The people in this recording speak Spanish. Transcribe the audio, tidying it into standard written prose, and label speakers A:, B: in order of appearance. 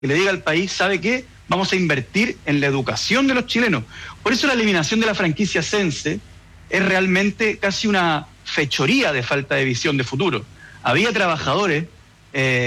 A: que le diga al país, ¿sabe qué? Vamos a invertir en la educación de los chilenos. Por eso la eliminación de la franquicia Sense es realmente casi una fechoría de falta de visión de futuro. Había trabajadores